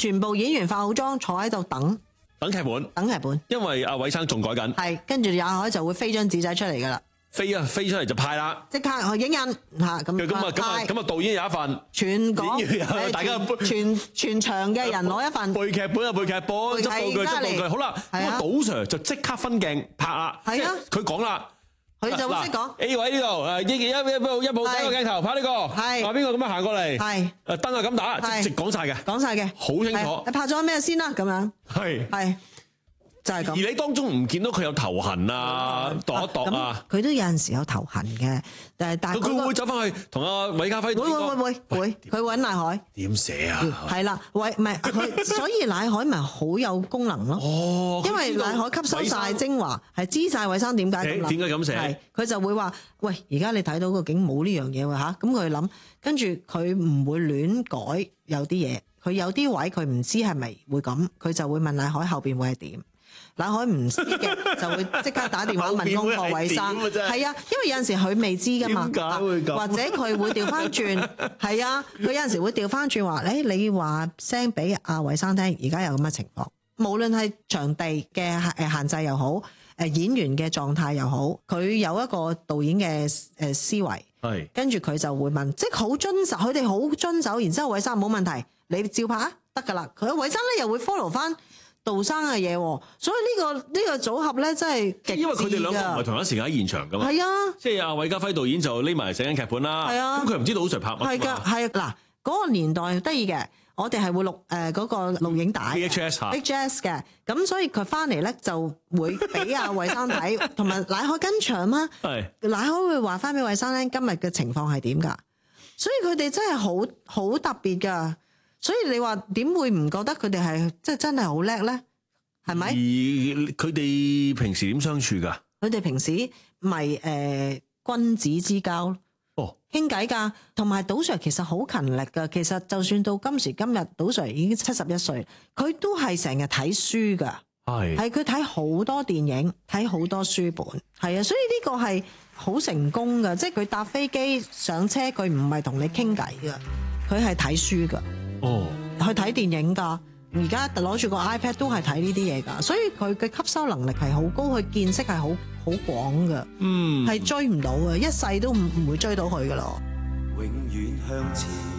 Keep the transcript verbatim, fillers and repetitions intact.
全部演員化好妝坐喺度等等劇本， 等劇本， 因為阿韋生仲改緊， 係跟住也海就會飛張紙仔出嚟噶啦。飛啊飛出嚟就派啦， 即刻去影印嚇咁。 咁啊咁啊咁啊！導演有一份， 全港演員有大家全全場嘅人攞一份。 背劇本啊背劇本，執道具執道具。好啦，咁啊賭 Sir 就即刻分鏡拍啦。係啊，佢講啦， 佢就會識講 A 位呢度誒一一一部一部第一個鏡頭拍呢個，係話邊個咁樣行過嚟，係誒燈係咁打，直直講晒嘅，講晒嘅，好清楚。 你拍咗咩先啦？咁樣係係。就係咁， 而你當中唔見到佢有頭痕啊，度一度啊， 佢都有陣時有頭痕嘅，但係但係佢會走翻去同阿韋家輝， 會會會會會，佢揾乃海點寫啊？ 係啦，喂唔係佢，所以乃海咪好有功能咯。哦，因為乃海吸收晒精華，係知晒韋生點解咁諗， 點解咁寫？ 係佢就會話：喂，而家你睇到個景冇呢樣嘢喎嚇，咁佢諗，跟住佢唔會亂改有啲嘢，佢有啲位佢唔知係咪會咁，佢就會問乃海後邊會係點。乃海唔知嘅就會即刻打電話問功課韋生，係啊，因為有陣時佢未知噶嘛，或者佢會調翻轉，係啊，佢有陣時會調翻轉話，誒，你話聲俾阿韋生聽，而家有咁嘅情況，無論係場地嘅誒限制又好，誒演員嘅狀態又好，佢有一個導演嘅誒思維，係，跟住佢就會問，即係好遵守，佢哋好遵守，然之後韋生冇問題，你照拍啊，得噶啦，佢韋生咧又會 follow 翻杜生嘅嘢，所以呢個呢個組合咧真係極致㗎。因為佢哋兩個唔係同一時間喺現場噶嘛。係啊，即係阿韋家輝導演就匿埋寫緊劇本啦。係啊，咁佢唔知道杜 Sir 拍乜。係㗎，係嗱嗰個年代得意嘅，我哋係會錄誒嗰個錄影帶 V H S 嚇 V H S 嘅，咁所以佢翻嚟咧就會俾阿韋生睇，同埋乃海跟場嘛。係乃海會話翻俾韋生聽今日嘅情況係點㗎，所以佢哋真係好好特別㗎。所以你話點會唔覺得佢哋係即係真係好叻咧？係咪？而佢哋平時點相處㗎？佢哋平時咪誒、呃、君子之交哦，傾偈㗎。同埋杜 Sir 其實好勤力㗎。其實就算到今時今日，杜 Sir 已經七十一歲，佢都係成日睇書㗎。係係佢睇好多電影，睇好多書本。係啊，所以呢個係好成功㗎。即係佢搭飛機上車，佢唔係同你傾偈㗎，佢係睇書㗎。哦，去睇電影㗎，而家攞住個 iPad 都係睇呢啲嘢㗎，所以佢嘅吸收能力係好高，佢見識係好好廣㗎，嗯，係追唔到嘅，一世都唔唔會追到佢㗎咯。永遠向前。